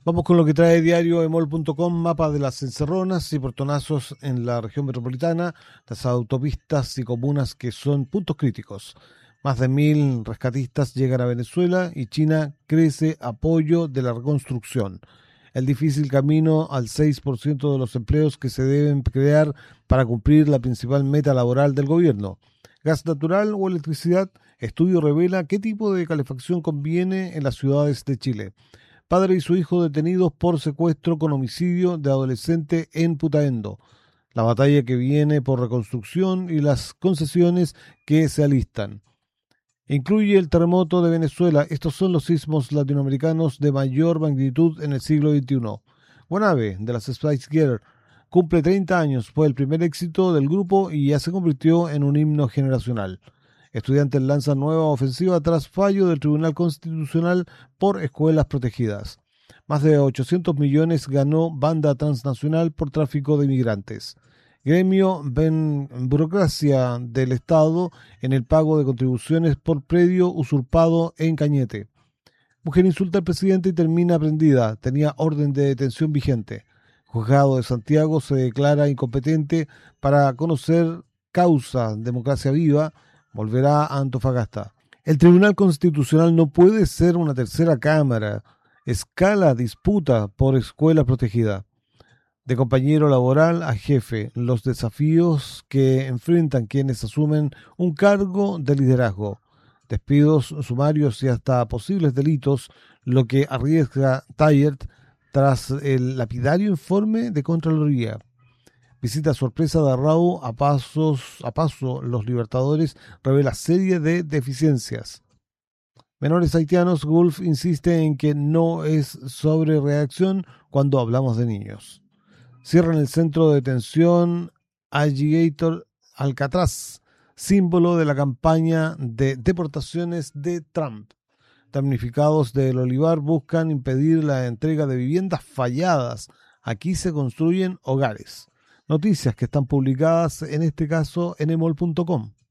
Vamos con lo que trae diario emol.com, mapa de las encerronas y portonazos en la región metropolitana, las autopistas y comunas que son puntos críticos. Más de 1.000 rescatistas llegan a Venezuela y China crece apoyo de la reconstrucción. El difícil camino al 6% de los empleos que se deben crear para cumplir la principal meta laboral del gobierno. Gas natural o electricidad, estudio revela qué tipo de calefacción conviene en las ciudades de Chile. Padre y su hijo detenidos por secuestro con homicidio de adolescente en Putaendo. La batalla que viene por reconstrucción y las concesiones que se alistan. Incluye el terremoto de Venezuela. Estos son los sismos latinoamericanos de mayor magnitud en el siglo XXI. Guanabé, de las Spice Girls, cumple 30 años. Fue el primer éxito del grupo y ya se convirtió en un himno generacional. Estudiantes lanzan nueva ofensiva tras fallo del Tribunal Constitucional por escuelas protegidas. Más de 800 millones ganó banda transnacional por tráfico de inmigrantes. Gremio ven burocracia del Estado en el pago de contribuciones por predio usurpado en Cañete. Mujer insulta al presidente y termina prendida. Tenía orden de detención vigente. Juzgado de Santiago se declara incompetente para conocer causa. Democracia Viva volverá a Antofagasta. El Tribunal Constitucional no puede ser una tercera cámara. Escala disputa por escuela protegida. De compañero laboral a jefe, los desafíos que enfrentan quienes asumen un cargo de liderazgo. Despidos sumarios y hasta posibles delitos, lo que arriesga Tayert tras el lapidario informe de Contraloría. Visita sorpresa de Arrau a paso los Libertadores revela serie de deficiencias. Menores haitianos, Gulf insiste en que no es sobrereacción cuando hablamos de niños. Cierran el centro de detención Alligator Alcatraz, símbolo de la campaña de deportaciones de Trump. Damnificados del Olivar buscan impedir la entrega de viviendas falladas. Aquí se construyen hogares. Noticias que están publicadas en este caso en emol.com.